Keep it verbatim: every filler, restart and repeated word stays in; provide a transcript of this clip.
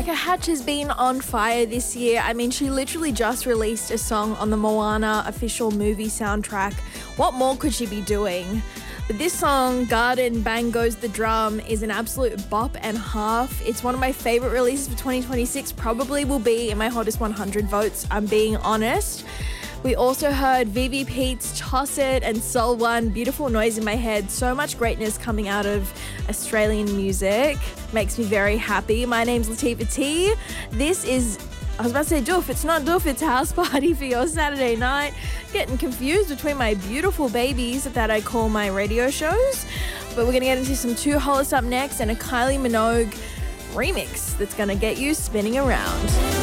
Rebecca Hatch has been on fire this year. I mean, she literally just released a song on the Moana official movie soundtrack. What more could she be doing? But this song, Garden Bang Goes the Drum, is an absolute bop and half. It's one of my favorite releases for twenty twenty-six, probably will be in my hottest one hundred votes, I'm being honest. We also heard Vivi Pete's Toss It and Soul One, Beautiful Noise in My Head. So much greatness coming out of Australian music. Makes me very happy. My name's Latifah T. This is, I was about to say Doof. It's not Doof, it's House Party for your Saturday night. Getting confused between my beautiful babies that I call my radio shows. But we're going to get into some Two Hollis up next and a Kylie Minogue remix that's going to get you spinning around.